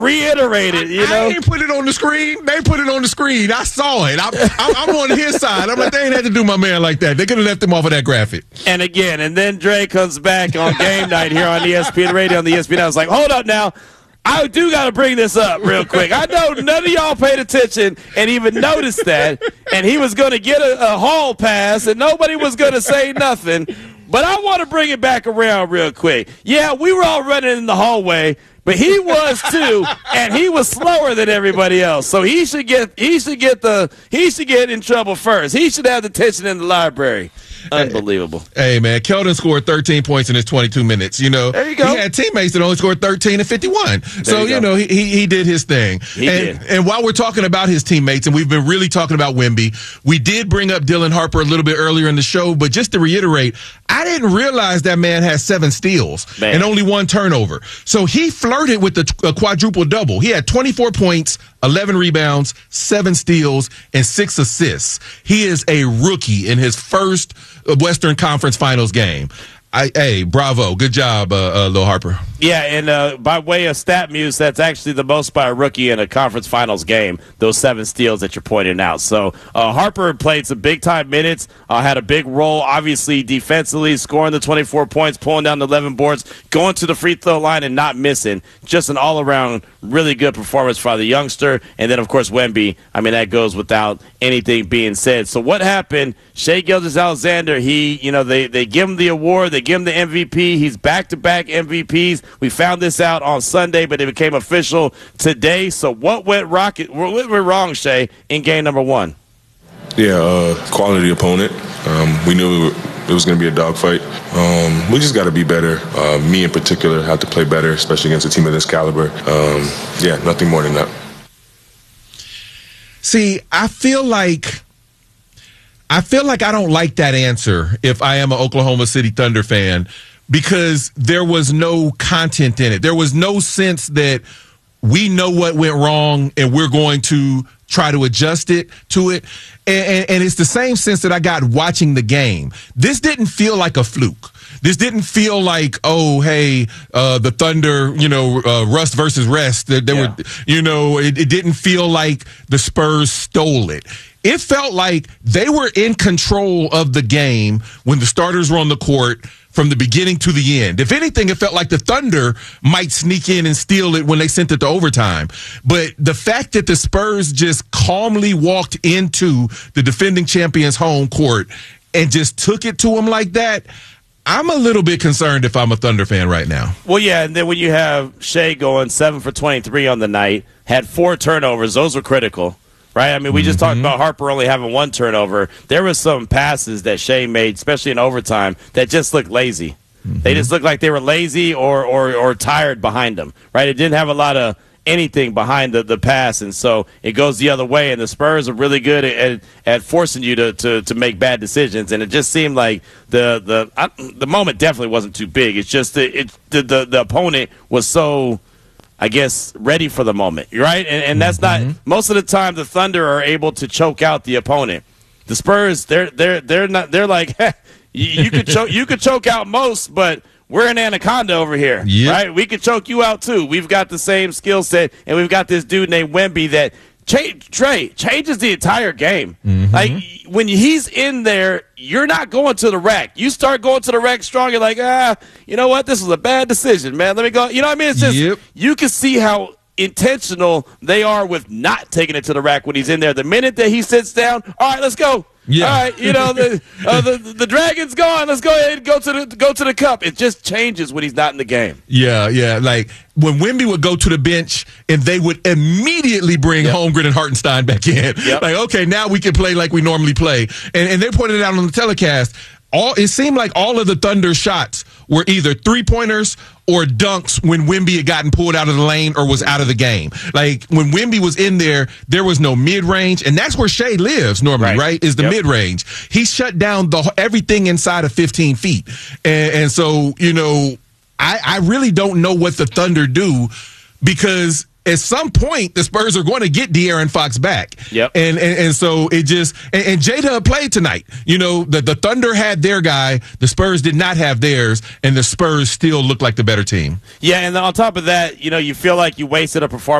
reiterate it, you know? I ain't put it on the screen. They put it on the screen. I saw it. I'm on his side. I'm like, they ain't had to do my man like that. They could have left him off of that graphic. And then Dre comes back on game night here on ESPN Radio on the ESPN. I was like, hold up now. I do got to bring this up real quick. I know none of y'all paid attention and even noticed that, and he was going to get a hall pass, and nobody was going to say nothing. But I want to bring it back around real quick. Yeah, we were all running in the hallway, but he was too, and he was slower than everybody else. So he should get in trouble first. He should have detention in the library. Unbelievable. Hey, man, Keldon scored 13 points in his 22 minutes. You know, there you go. He had teammates that only scored 13 and 51. So, you know, he did his thing. He did. And while we're talking about his teammates, and we've been really talking about Wemby, we did bring up Dylan Harper a little bit earlier in the show, but just to reiterate, I didn't realize that man has 7 steals and only 1 turnover. So he flirted with the quadruple double. He had 24 points, 11 rebounds, 7 steals, and 6 assists. He is a rookie in his first Western Conference Finals game. Hey, bravo. Good job, Lil Harper. Yeah, and by way of StatMuse, that's actually the most by a rookie in a conference finals game, those 7 steals that you're pointing out. So Harper played some big-time minutes, had a big role, obviously, defensively, scoring the 24 points, pulling down the 11 boards, going to the free throw line and not missing. Just an all-around really good performance for the youngster. And then, of course, Wemby, I mean, that goes without anything being said. So what happened? Shai Gilgeous-Alexander, they give him the award, they give him the MVP. He's back-to-back MVPs. We found this out on Sunday, but it became official today. So what went wrong, Shai, in game number 1? Yeah, quality opponent. We knew it was going to be a dogfight. We just got to be better. Me in particular have to play better, especially against a team of this caliber. Nothing more than that. See, I feel like I don't like that answer if I am an Oklahoma City Thunder fan, because there was no content in it. There was no sense that we know what went wrong and we're going to try to adjust it to it. And it's the same sense that I got watching the game. This didn't feel like a fluke. This didn't feel like, the Thunder, rust versus rest. Were, it didn't feel like the Spurs stole it. It felt like they were in control of the game when the starters were on the court from the beginning to the end. If anything, it felt like the Thunder might sneak in and steal it when they sent it to overtime. But the fact that the Spurs just calmly walked into the defending champions' home court and just took it to them like that, I'm a little bit concerned if I'm a Thunder fan right now. Well, yeah, and then when you have Shai going 7 for 23 on the night, had 4 turnovers, those were critical. Right? I mean, we just talked about Harper only having 1 turnover. There were some passes that Shai made, especially in overtime, that just looked lazy. They just looked like they were lazy or tired behind them. Right? It didn't have a lot of anything behind the pass, and so it goes the other way. And the Spurs are really good at forcing you to make bad decisions. And it just seemed like the moment definitely wasn't too big. It's just the opponent was so, I guess, ready for the moment, right? And that's not most of the time. The Thunder are able to choke out the opponent. The Spurs, they're not. They're like, you could choke out most, but we're an anaconda over here, right? We could choke you out too. We've got the same skill set, and we've got this dude named Wemby that changes the entire game. Like, when he's in there, you're not going to the rack. You start going to the rack strong, you're like, you know what? This was a bad decision, man. Let me go. You know what I mean? It's just, you can see how intentional they are with not taking it to the rack when he's in there. The minute that he sits down, all right, let's go. Yeah. All right, the dragon's gone. Let's go ahead and go to the cup. It just changes when he's not in the game. Yeah. Like when Wemby would go to the bench and they would immediately bring Holmgren and Hartenstein back in. Like, okay, now we can play like we normally play. And they pointed it out on the telecast. It seemed like all of the Thunder shots were either three-pointers or dunks when Wemby had gotten pulled out of the lane or was out of the game. Like, when Wemby was in there, there was no mid-range, and that's where Shai lives normally, right? Is the mid-range. He shut down everything inside of 15 feet. And so, I really don't know what the Thunder do, because at some point, the Spurs are going to get De'Aaron Fox back. Yep. And so it just – and J-Dub played tonight. You know, the Thunder had their guy. The Spurs did not have theirs, and the Spurs still looked like the better team. Yeah, and on top of that, you know, you feel like you wasted a performance